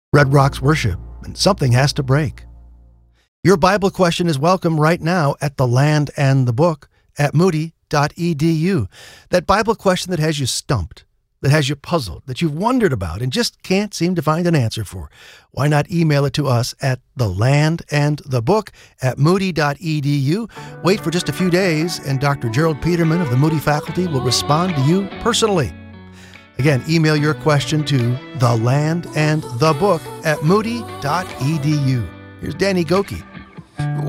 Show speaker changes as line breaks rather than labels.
Red Rocks worship, and something has to break. Your Bible question is welcome right now at The Land and the Book at moody.edu. That Bible question that has you stumped, that has you puzzled, that you've wondered about and just can't seem to find an answer for. Why not email it to us at thelandandthebook at moody.edu. Wait for just a few days, and Dr. Gerald Peterman of the Moody faculty will respond to you personally. Again, email your question to thelandandthebook at moody.edu. Here's Danny Gokey